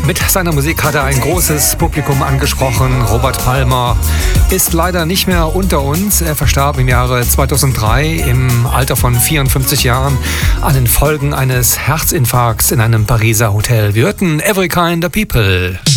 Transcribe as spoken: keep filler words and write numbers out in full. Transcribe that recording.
Mit seiner Musik hat er ein großes Publikum angesprochen. Robert Palmer ist leider nicht mehr unter uns. Er verstarb im Jahre zweitausenddrei im Alter von vierundfünfzig Jahren an den Folgen eines Herzinfarkts in einem Pariser Hotel. Wir hörten Every Kind of People.